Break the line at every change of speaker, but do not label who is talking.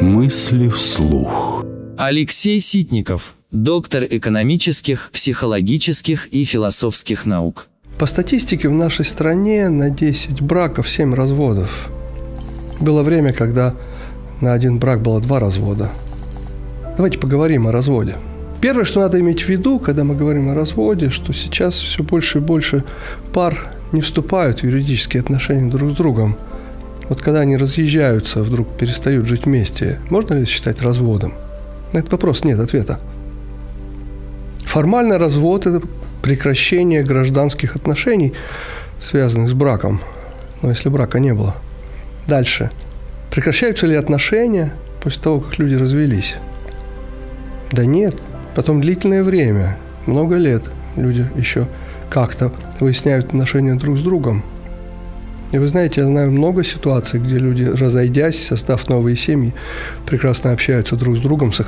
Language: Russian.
Мысли вслух.
Алексей Ситников, доктор экономических, психологических и философских наук.
По статистике в нашей стране на 10 браков 7 разводов. Было время, когда на один брак было 2 развода. Давайте поговорим о разводе. Первое, что надо иметь в виду, когда мы говорим о разводе, что сейчас все больше и больше пар не вступают в юридические отношения друг с другом. Вот когда они разъезжаются, вдруг перестают жить вместе, можно ли это считать разводом? На этот вопрос нет ответа. Формальный развод – это прекращение гражданских отношений, связанных с браком, но если брака не было. Дальше. Прекращаются ли отношения после того, как люди развелись? Да нет. Потом длительное время, много лет, люди еще как-то выясняют отношения друг с другом. И вы знаете, я знаю много ситуаций, где люди, разойдясь, создав новые семьи, прекрасно общаются друг с другом,